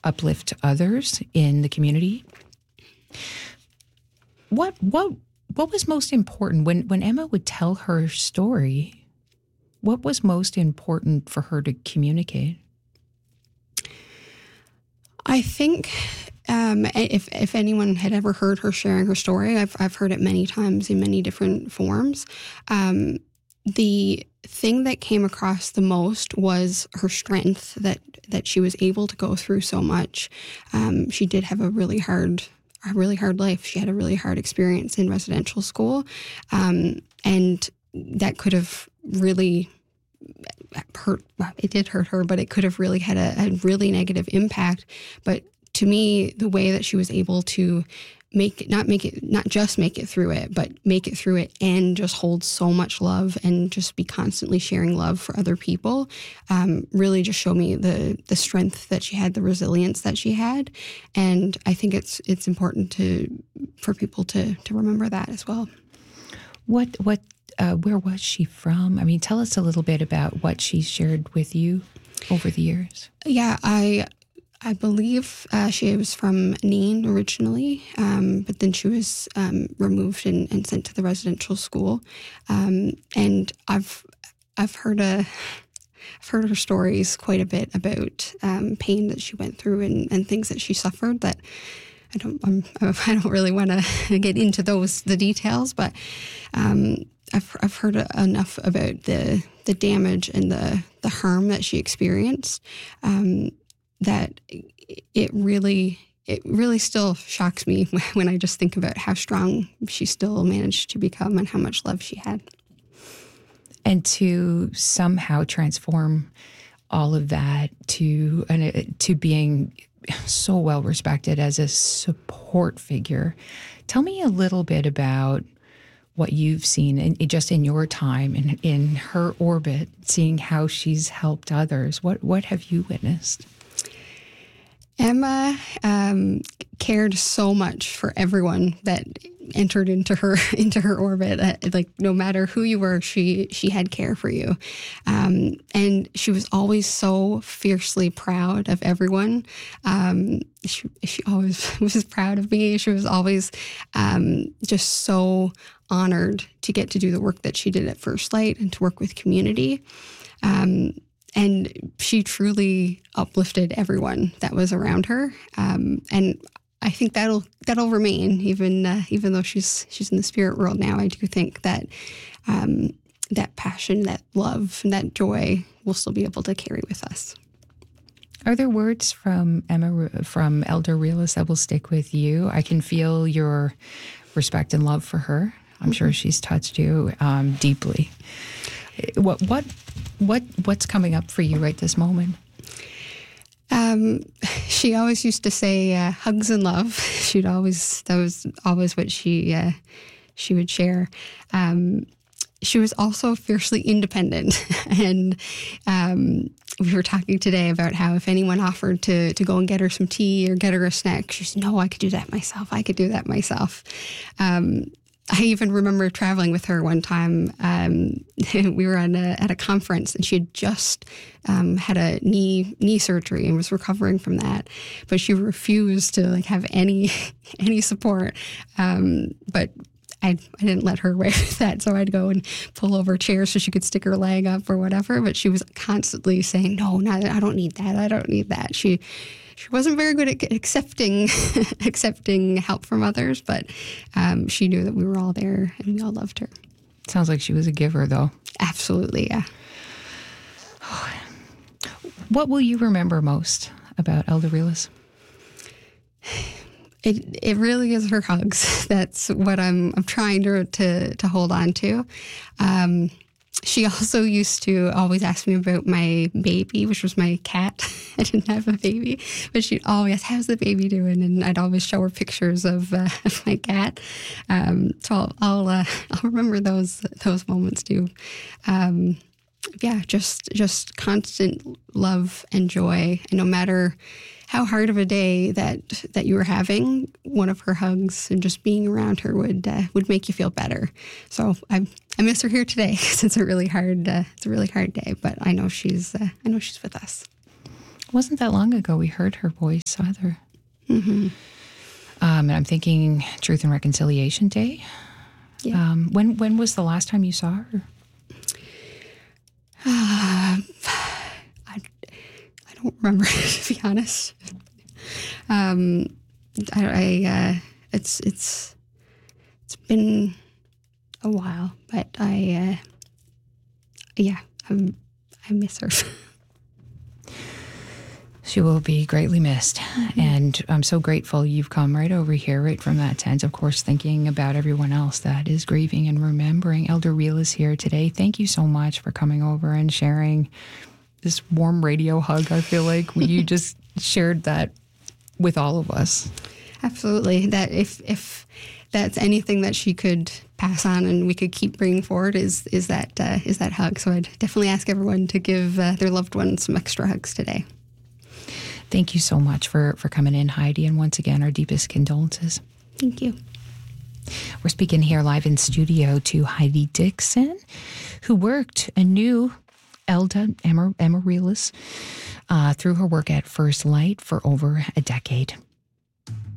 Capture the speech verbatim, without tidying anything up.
uplift others in the community. What what what was most important when, when Emma would tell her story? What was most important for her to communicate? I think um, if if anyone had ever heard her sharing her story, I've I've heard it many times in many different forms. Um, the thing that came across the most was her strength, that that she was able to go through so much. Um, she did have a really hard, a really hard life. She had a really hard experience in residential school, um, and that could have really hurt. It did hurt her, but it could have really had a, a really negative impact. But to me, the way that she was able to make it, not make it, not just make it through it, but make it through it and just hold so much love and just be constantly sharing love for other people, um, really just show me the the strength that she had, the resilience that she had. And I think it's it's important to for people to to remember that as well. What what uh, where was she from? I mean, tell us a little bit about what she shared with you over the years. Yeah, I. I believe uh, she was from Nain originally, um, but then she was um, removed and, and sent to the residential school. Um, and I've I've heard a I've heard her stories quite a bit about um, pain that she went through and, and things that she suffered. That I don't I'm, I don't really want to get into those the details, but um, I've I've heard enough about the the damage and the the harm that she experienced. Um, that it really, it really still shocks me when I just think about how strong she still managed to become and how much love she had. And to somehow transform all of that to an, to being so well respected as a support figure. Tell me a little bit about what you've seen in, just in your time in, in her orbit, seeing how she's helped others. What what have you witnessed? Emma um, cared so much for everyone that entered into her into her orbit. Uh, like no matter who you were, she she had care for you, um, and she was always so fiercely proud of everyone. Um, she she always was proud of me. She was always um, just so honored to get to do the work that she did at First Light and to work with community. Um, And she truly uplifted everyone that was around her, um, and I think that'll that'll remain even uh, even though she's she's in the spirit world now. I do think that um, that passion, that love, and that joy will still be able to carry with us. Are there words from Emma, from Elder Realis, that will stick with you? I can feel your respect and love for her. I'm mm-hmm. sure she's touched you um, deeply. What what what what's coming up for you right this moment? Um, she always used to say uh, hugs and love. She'd always that was always what she uh, she would share. Um, she was also fiercely independent, and um, we were talking today about how if anyone offered to to go and get her some tea or get her a snack, she said, "No, I could do that myself. I could do that myself." Um, I even remember traveling with her one time. Um, we were on a, at a conference, and she had just um, had a knee knee surgery and was recovering from that. But she refused to like have any any support. Um, but I, I didn't let her away with that, so I'd go and pull over chairs so she could stick her leg up or whatever. But she was constantly saying, "No, not, I don't need that. I don't need that." She. She wasn't very good at accepting accepting help from others, but um, she knew that we were all there and we all loved her. Sounds like she was a giver, though. Absolutely, yeah. What will you remember most about Elder Realis? It it really is her hugs. That's what I'm I'm trying to to, to hold on to. Um, She also used to always ask me about my baby, which was my cat. I didn't have a baby, but she'd always, "How's the baby doing?" And I'd always show her pictures of, uh, of my cat. Um, so I'll I'll, uh, I'll remember those those moments too. Um, yeah, just just constant love and joy, and no matter how hard of a day that that you were having, one of her hugs and just being around her would uh, would make you feel better. So I I miss her here today because it's a really hard uh, it's a really hard day. But I know she's uh, I know she's with us. wasn't that long ago we heard her voice either. Mm-hmm. Um, and I'm thinking Truth and Reconciliation Day. Yeah. Um, when when was the last time you saw her? Uh, I, I don't remember, to be honest. Um, I, I uh, it's it's it's been a while, but I uh, yeah, I'm, I miss her. She will be greatly missed. Mm-hmm. And I'm so grateful you've come right over here, right from that tent, of course, thinking about everyone else that is grieving and remembering. Elder Reel is here today. Thank you so much for coming over and sharing this warm radio hug. I feel like you just shared that with all of us. Absolutely. That if if that's anything that she could pass on and we could keep bringing forward is is that uh, is that hug. So I'd definitely ask everyone to give uh, their loved ones some extra hugs today. Thank you so much for, for coming in, Heidi. And once again, our deepest condolences. Thank you. We're speaking here live in studio to Heidi Dixon, who worked and knew Elda Amaryllis uh, through her work at First Light for over a decade.